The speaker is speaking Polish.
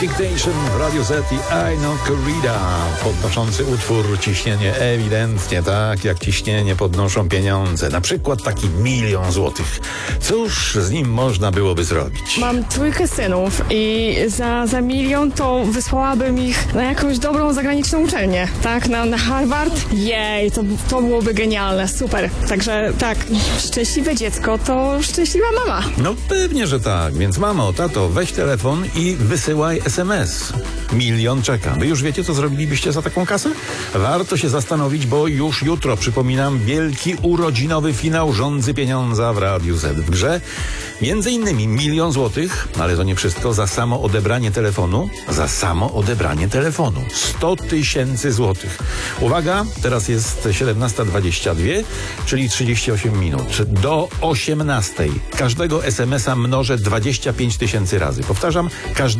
Dictation w Radio Z i I Know Corrida, podnoszący utwór ciśnienie ewidentnie tak, jak ciśnienie podnoszą pieniądze. Na przykład taki 1 000 000 złotych. Cóż z nim można byłoby zrobić? Mam 3 synów i za 1 milion to wysłałabym ich na jakąś dobrą zagraniczną uczelnię, tak? Na Harvard? Jej, to byłoby genialne, super. Także tak, szczęśliwe dziecko to szczęśliwa mama. No pewnie, że tak. Więc mamo, tato, weź telefon i wysyłaj SMS. 1 000 000 czeka. Wy już wiecie, co zrobilibyście za taką kasę? Warto się zastanowić, bo już jutro, przypominam, wielki urodzinowy finał Rządzy Pieniądza w Radiu Z. W grze między innymi 1 000 000 złotych, ale to nie wszystko, za samo odebranie telefonu. Za samo odebranie telefonu. 100 000 złotych. Uwaga, teraz jest 17:22, czyli 38 minut. Do 18:00 każdego SMS-a mnożę 25 000 razy. Powtarzam, każdego